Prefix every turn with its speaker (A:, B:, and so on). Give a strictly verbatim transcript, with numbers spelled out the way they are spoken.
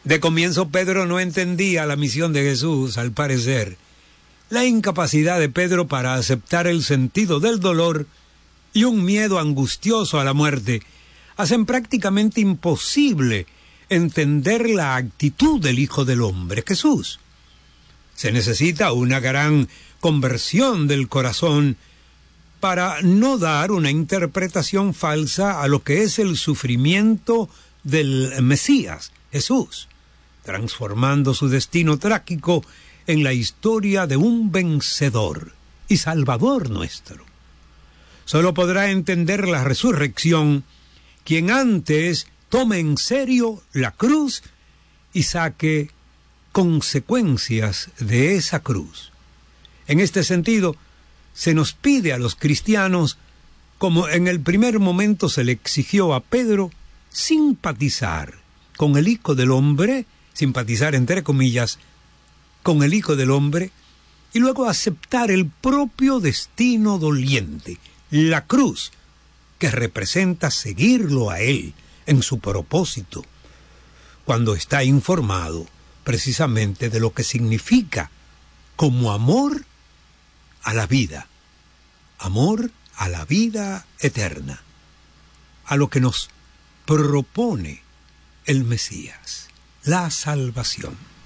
A: De comienzo Pedro no entendía la misión de Jesús, al parecer. La incapacidad de Pedro para aceptar el sentido del dolor y un miedo angustioso a la muerte hacen prácticamente imposible entender la actitud del Hijo del Hombre, Jesús. Se necesita una gran conversión del corazón para no dar una interpretación falsa a lo que es el sufrimiento del Mesías, Jesús, transformando su destino trágico en la historia de un vencedor y salvador nuestro. Solo podrá entender la resurrección quien antes tome en serio la cruz y saque consecuencias de esa cruz. En este sentido, se nos pide a los cristianos, como en el primer momento se le exigió a Pedro, simpatizar con el Hijo del Hombre, simpatizar entre comillas, con el Hijo del Hombre, y luego aceptar el propio destino doliente, la cruz, que representa seguirlo a Él en su propósito, cuando está informado precisamente de lo que significa como amor a la vida, amor a la vida eterna, a lo que nos propone el Mesías, la salvación.